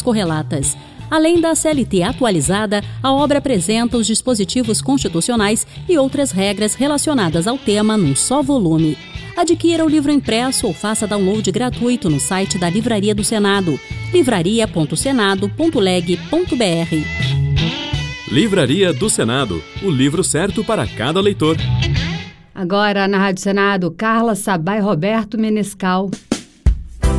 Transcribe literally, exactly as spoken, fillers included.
correlatas. Além da C L T atualizada, a obra apresenta os dispositivos constitucionais e outras regras relacionadas ao tema num só volume. Adquira o livro impresso ou faça download gratuito no site da Livraria do Senado, livraria ponto senado ponto leg ponto br. Livraria do Senado, o livro certo para cada leitor. Agora, na Rádio Senado, Carla Sabá e Roberto Menescal.